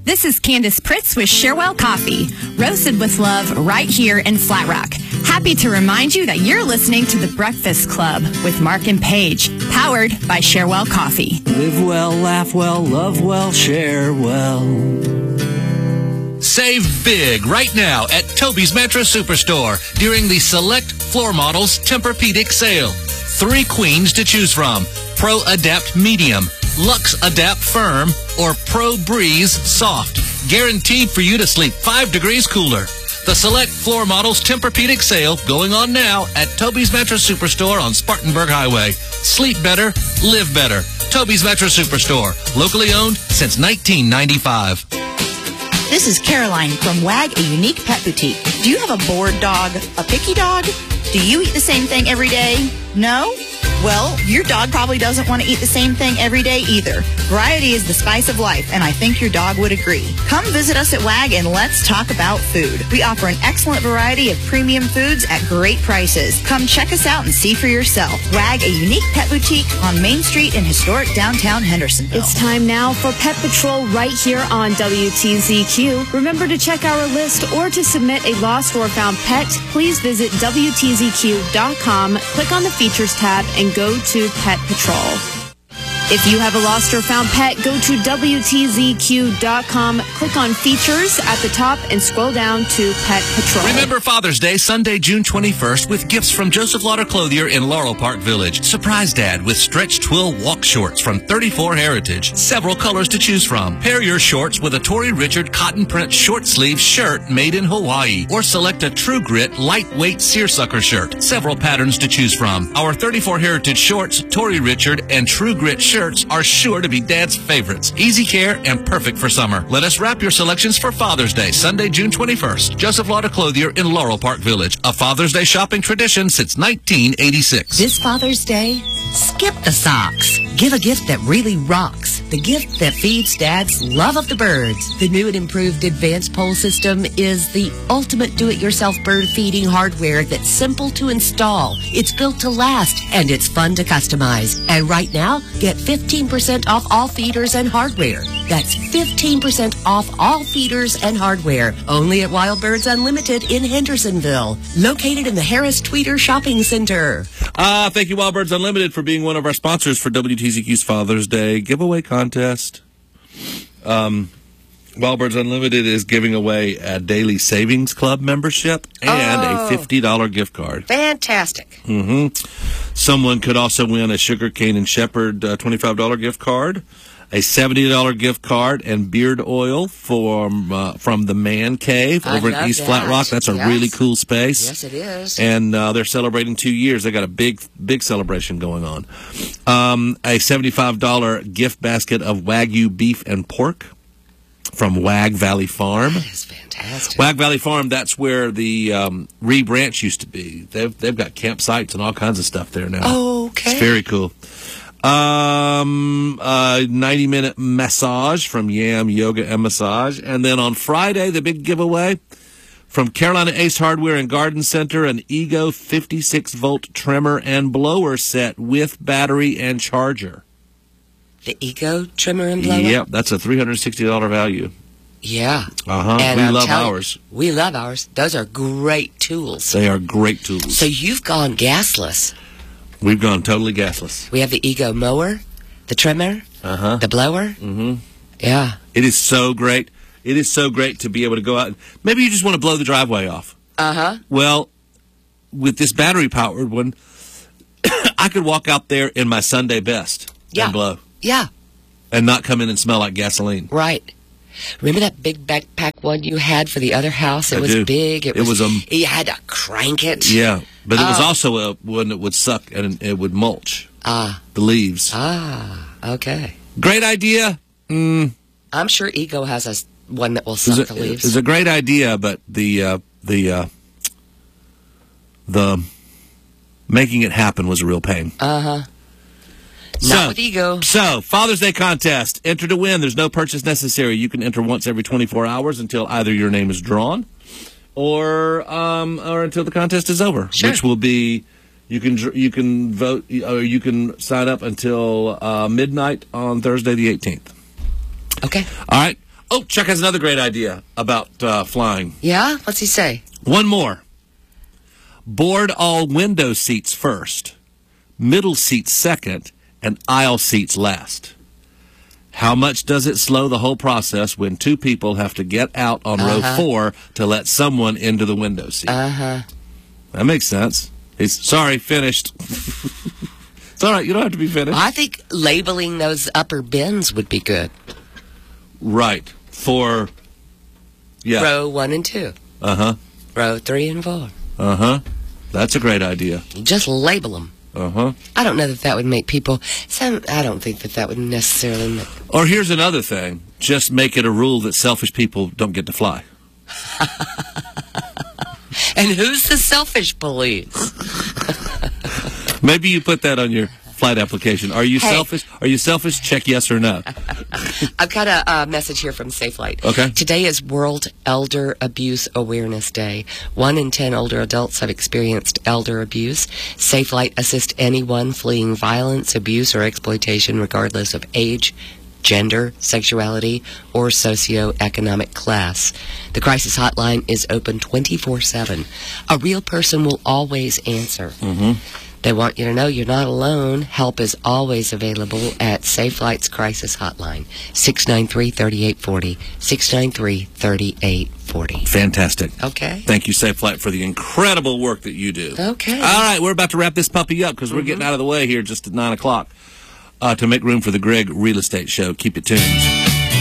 This is Candace Pritz with Sherwell Coffee, roasted with love right here in Flat Rock. Happy to remind you that you're listening to The Breakfast Club with Mark and Paige, powered by Sherwell Coffee. Live well, laugh well, love well, share well. Save big right now at Toby's Mattress Superstore during the Select Floor Models Tempur-Pedic sale. 3 queens to choose from: Pro Adapt Medium, Lux Adapt Firm, or Pro Breeze Soft. Guaranteed for you to sleep 5 degrees cooler. The Select Floor Models Tempur-Pedic sale going on now at Toby's Mattress Superstore on Spartanburg Highway. Sleep better, live better. Toby's Mattress Superstore, locally owned since 1995. This is Caroline from WAG, a unique pet boutique. Do you have a bored dog, a picky dog? Do you eat the same thing every day? No? Well, your dog probably doesn't want to eat the same thing every day either. Variety is the spice of life, and I think your dog would agree. Come visit us at WAG and let's talk about food. We offer an excellent variety of premium foods at great prices. Come check us out and see for yourself. WAG, a unique pet boutique on Main Street in historic downtown Hendersonville. It's time now for Pet Patrol right here on WTZQ. Remember to check our list or to submit a lost or found pet. Please visit WTZQ.com, click on the Features tab, and go to Pet Patrol. If you have a lost or found pet, go to WTZQ.com, click on Features at the top, and scroll down to Pet Patrol. Remember Father's Day, Sunday, June 21st, with gifts from Joseph Lauder Clothier in Laurel Park Village. Surprise Dad with stretch twill walk shorts from 34 Heritage. Several colors to choose from. Pair your shorts with a Tory Richard cotton print short sleeve shirt made in Hawaii. Or select a True Grit lightweight seersucker shirt. Several patterns to choose from. Our 34 Heritage shorts, Tory Richard, and True Grit shirts are sure to be Dad's favorites. Easy care and perfect for summer. Let us wrap your selections for Father's Day, Sunday, June 21st. Joseph Lauder Clothier in Laurel Park Village. A Father's Day shopping tradition since 1986. This Father's Day, skip the socks. Give a gift that really rocks. The gift that feeds Dad's love of the birds. The new and improved Advanced Pole System is the ultimate do-it-yourself bird feeding hardware that's simple to install. It's built to last, and it's fun to customize. And right now, get 15% off all feeders and hardware. That's 15% off all feeders and hardware. Only at Wild Birds Unlimited in Hendersonville. Located in the Harris Tweeter Shopping Center. Thank you, Wild Birds Unlimited, for being one of our sponsors for WTZQ's Father's Day giveaway contest. Wild Birds Unlimited is giving away a Daily Savings Club membership and a $50 gift card. Fantastic. Someone could also win a Sugar Cane and Shepherd $25 gift card, a $70 gift card, and beard oil from the Man Cave over in East Flat Rock. That's a really cool space. Yes, it is. And they're celebrating 2 years. They got a big celebration going on. A $75 gift basket of Wagyu beef and pork from Wag Valley Farm. That is fantastic. Wag Valley Farm, that's where the Reed Ranch used to be. They've got campsites and all kinds of stuff there now. Okay. It's very cool. 90-minute massage from Yam Yoga and Massage. And then on Friday, the big giveaway from Carolina Ace Hardware and Garden Center, an Ego 56-volt trimmer and blower set with battery and charger. The Ego trimmer and blower? Yep, that's a $360 value. Yeah. And we love ours. We love ours. Those are great tools. They are great tools. So you've gone gasless. We've gone totally gasless. We have the Ego mower, the trimmer, the blower. Yeah. It is so great. It is so great to be able to go out. Maybe you just want to blow the driveway off. Well, with this battery-powered one, I could walk out there in my Sunday best and blow. Yeah. And not come in and smell like gasoline. Right. Remember that big backpack one you had for the other house? It was big. It was you had to crank it. Yeah. But it was also one that would suck and it would mulch the leaves. Okay. Great idea. I'm sure Ego has one that will suck the leaves. It's a great idea, but the making it happen was a real pain. Not with Ego. So, Father's Day contest. Enter to win. There's no purchase necessary. You can enter once every 24 hours until either your name is drawn or until the contest is over. Sure. Which will be, you can vote, or you can sign up until midnight on Thursday the 18th. Okay. All right. Oh, Chuck has another great idea about flying. Yeah? What's he say? One more. Board all window seats first, middle seats second, and aisle seats last. How much does it slow the whole process when two people have to get out on row 4 to let someone into the window seat? That makes sense. Sorry, finished. It's all right. You don't have to be finished. I think labeling those upper bins would be good. Right. For, Row 1 and 2. Row 3 and 4. That's a great idea. Just label them. I don't know that would make people... I don't think that would necessarily make... Or here's another thing. Just make it a rule that selfish people don't get to fly. And who's the selfish police? Maybe you put that on your flight application. Are you selfish? Are you selfish? Check yes or no. I've got a message here from Safelight. Okay. Today is World Elder Abuse Awareness Day. 1 in 10 older adults have experienced elder abuse. Safelight assists anyone fleeing violence, abuse, or exploitation regardless of age, gender, sexuality, or socioeconomic class. The crisis hotline is open 24/7. A real person will always answer. They want you to know you're not alone. Help is always available at Safelight's crisis hotline, 693-3840, 693-3840. Fantastic. Okay. Thank you, Safelight, for the incredible work that you do. Okay. All right, we're about to wrap this puppy up because we're getting out of the way here just at 9 o'clock to make room for the Greg Real Estate Show. Keep it tuned.